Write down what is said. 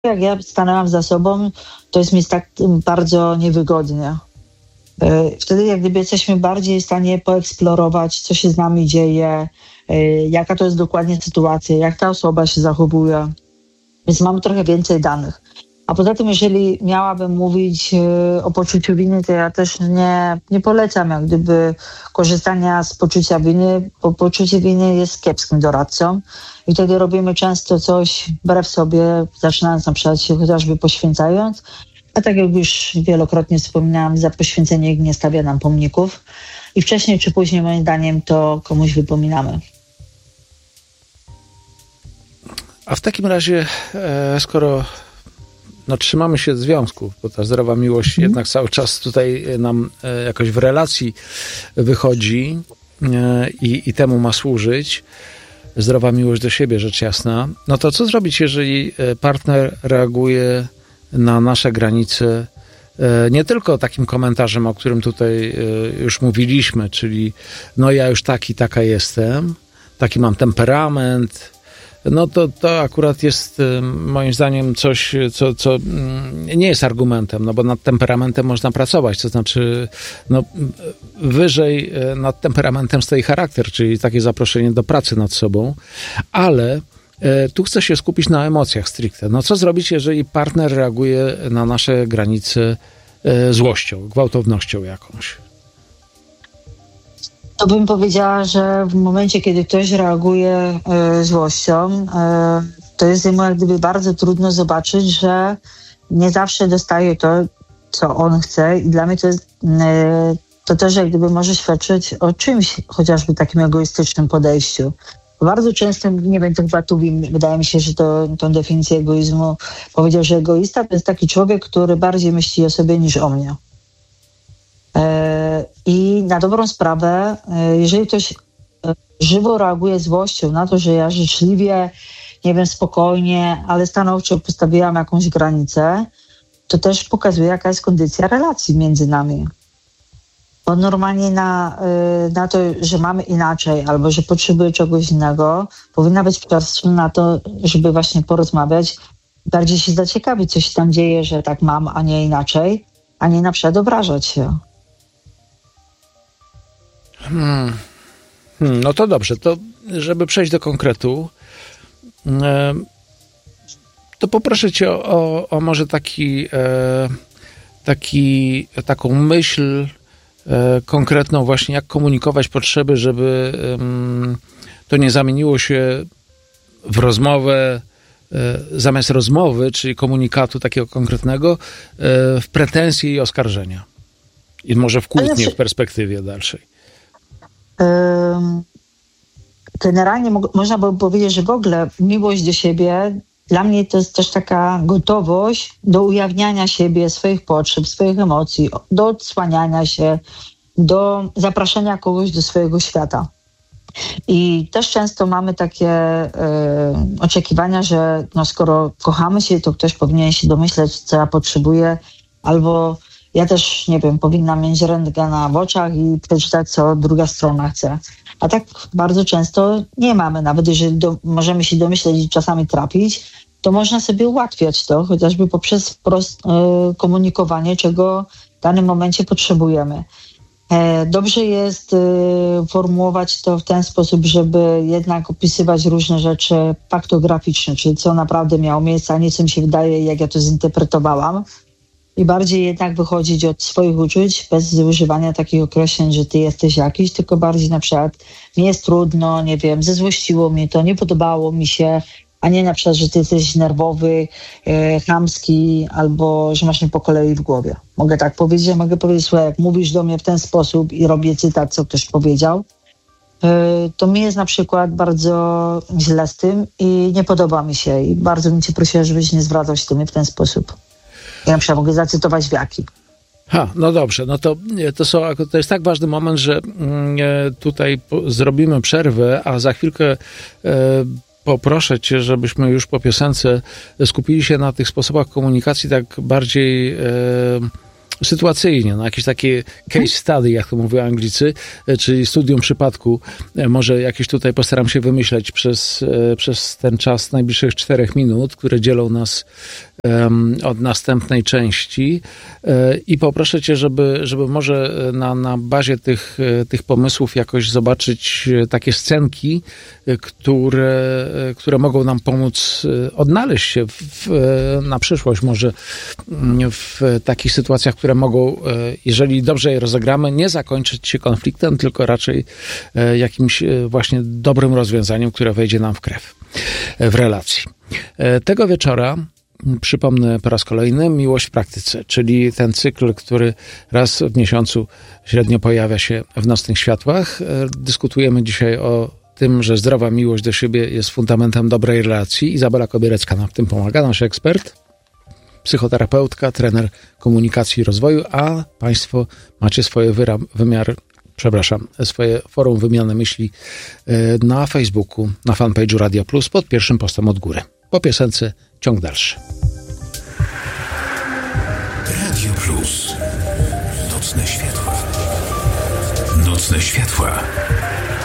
jak ja stanęłam za sobą, to jest mi tak bardzo niewygodnie. Wtedy jak gdyby jesteśmy bardziej w stanie poeksplorować, co się z nami dzieje, jaka to jest dokładnie sytuacja, jak ta osoba się zachowuje. Więc mamy trochę więcej danych. A poza tym, jeżeli miałabym mówić o poczuciu winy, to ja też nie polecam jak gdyby korzystania z poczucia winy, bo poczucie winy jest kiepskim doradcą i wtedy robimy często coś wbrew sobie, zaczynając na przykład się chociażby poświęcając, a tak jak już wielokrotnie wspominałam, za poświęcenie nie stawia nam pomników i wcześniej czy później moim zdaniem to komuś wypominamy. A w takim razie, skoro trzymamy się związków, bo ta zdrowa miłość jednak cały czas tutaj nam jakoś w relacji wychodzi i temu ma służyć, zdrowa miłość do siebie, rzecz jasna, no to co zrobić, jeżeli partner reaguje na nasze granice nie tylko takim komentarzem, o którym tutaj już mówiliśmy, czyli no ja już taka jestem, taki mam temperament, no to akurat jest moim zdaniem coś, co nie jest argumentem, no bo nad temperamentem można pracować, to znaczy no, wyżej nad temperamentem stoi charakter, czyli takie zaproszenie do pracy nad sobą, ale tu chcę się skupić na emocjach stricte. No co zrobić, jeżeli partner reaguje na nasze granice złością, gwałtownością jakąś? To bym powiedziała, że w momencie, kiedy ktoś reaguje złością, to jest mu jak gdyby bardzo trudno zobaczyć, że nie zawsze dostaje to, co on chce i dla mnie to jest to też jak gdyby może świadczyć o czymś, chociażby takim egoistycznym podejściu. Bardzo często, nie wiem, to chyba tu wydaje mi się, że tą definicję egoizmu powiedział, że egoista to jest taki człowiek, który bardziej myśli o sobie niż o mnie. I na dobrą sprawę, jeżeli ktoś żywo reaguje złością na to, że ja życzliwie, nie wiem, spokojnie, ale stanowczo postawiłam jakąś granicę, to też pokazuje, jaka jest kondycja relacji między nami. Bo normalnie na to, że mamy inaczej albo że potrzebuję czegoś innego, powinna być przestrzeń na to, żeby właśnie porozmawiać, bardziej się zaciekawić, co się tam dzieje, że tak mam, a nie inaczej, a nie na przykład obrażać się. No to dobrze, to żeby przejść do konkretu, to poproszę cię o może taką myśl konkretną właśnie, jak komunikować potrzeby, żeby to nie zamieniło się w rozmowę, zamiast rozmowy, czyli komunikatu takiego konkretnego, w pretensje i oskarżenia. I może w kłótnie w perspektywie dalszej. Generalnie można by powiedzieć, że w ogóle miłość do siebie dla mnie to jest też taka gotowość do ujawniania siebie, swoich potrzeb, swoich emocji, do odsłaniania się, do zapraszania kogoś do swojego świata. I też często mamy takie oczekiwania, że no skoro kochamy się, to ktoś powinien się domyśleć, co ja potrzebuję, albo ja też, nie wiem, powinnam mieć rentgena w oczach i przeczytać, co druga strona chce. A tak bardzo często nie mamy. Nawet jeżeli możemy się domyśleć i czasami trapić, to można sobie ułatwiać to, chociażby poprzez komunikowanie, czego w danym momencie potrzebujemy. Dobrze jest formułować to w ten sposób, żeby jednak opisywać różne rzeczy faktograficznie, czyli co naprawdę miało miejsce, a nie co mi się wydaje, jak ja to zinterpretowałam. I bardziej jednak wychodzić od swoich uczuć bez używania takich określeń, że ty jesteś jakiś, tylko bardziej na przykład mi jest trudno, nie wiem, zezłościło mnie to, nie podobało mi się, a nie na przykład, że ty jesteś nerwowy, chamski albo że masz mnie po kolei w głowie. Mogę tak powiedzieć, a mogę powiedzieć, słuchaj, jak mówisz do mnie w ten sposób i robię cytat, co ktoś powiedział, to mi jest na przykład bardzo źle z tym i nie podoba mi się i bardzo bym cię prosiła, żebyś nie zwracał się do mnie w ten sposób. Ja na przykład mogę zacytować w jaki. No dobrze, no to jest tak ważny moment, że tutaj zrobimy przerwę, a za chwilkę poproszę cię, żebyśmy już po piosence skupili się na tych sposobach komunikacji tak bardziej sytuacyjnie, na jakieś takie case study, jak to mówią Anglicy, czyli studium przypadku. Może jakieś tutaj postaram się wymyśleć przez ten czas najbliższych 4 minut, które dzielą nas od następnej części i poproszę cię, żeby może na bazie tych pomysłów jakoś zobaczyć takie scenki, które mogą nam pomóc odnaleźć się na przyszłość, może w takich sytuacjach, które mogą, jeżeli dobrze je rozegramy, nie zakończyć się konfliktem, tylko raczej jakimś właśnie dobrym rozwiązaniem, które wejdzie nam w krew, w relacji. Tego wieczora, przypomnę po raz kolejny, Miłość w praktyce, czyli ten cykl, który raz w miesiącu średnio pojawia się w Nocnych Światłach. Dyskutujemy dzisiaj o tym, że zdrowa miłość do siebie jest fundamentem dobrej relacji. Izabela Kobierecka nam w tym pomaga, nasz ekspert, psychoterapeutka, trener komunikacji i rozwoju, a Państwo macie swoje swoje forum wymiany myśli na Facebooku, na fanpage'u Radio Plus pod pierwszym postem od góry. Po piosence ciąg dalszy. Radio Plus. Nocne światła. Nocne światła.